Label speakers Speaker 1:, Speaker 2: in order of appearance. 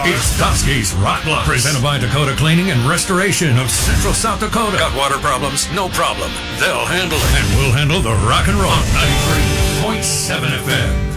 Speaker 1: It's Dusky's Rock Bluffs, presented by Dakota Cleaning and Restoration of Central South Dakota.
Speaker 2: Got water problems? No problem. They'll handle it.
Speaker 1: And we'll handle the rock and roll. 93.7 FM.